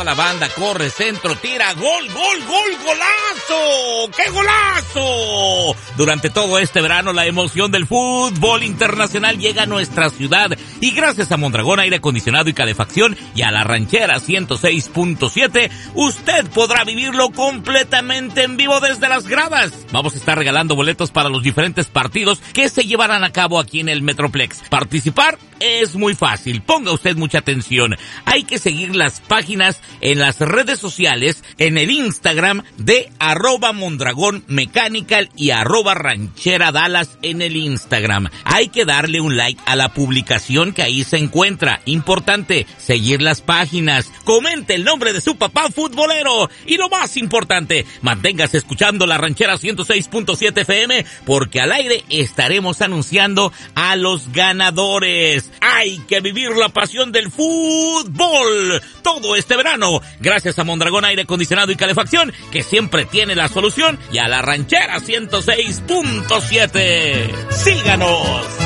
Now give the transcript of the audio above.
la banda, corre, centro, tira, gol, golazo. ¡Qué golazo! Durante todo este verano la emoción del fútbol internacional llega a nuestra ciudad y gracias a Mondragón Aire Acondicionado y Calefacción y a la Ranchera 106.7 usted podrá vivirlo completamente en vivo desde las gradas. Vamos a estar regalando boletos para los diferentes partidos que se llevarán a cabo aquí en el Metroplex. Participar es muy fácil, ponga usted mucha atención. Hay que seguir las páginas en las redes sociales, en el Instagram de @Mondragón Mechanical y @Ranchera Dallas en el Instagram. Hay que darle un like a la publicación que ahí se encuentra. Importante, seguir las páginas, comente el nombre de su papá futbolero y lo más importante, manténgase escuchando la Ranchera 106.7 FM porque al aire estaremos anunciando a los ganadores. Hay que vivir la pasión del fútbol todo este verano, gracias a Mondragón Aire Acondicionado y Calefacción, que siempre tiene la solución, y a la Ranchera 106.7. ¡Síganos!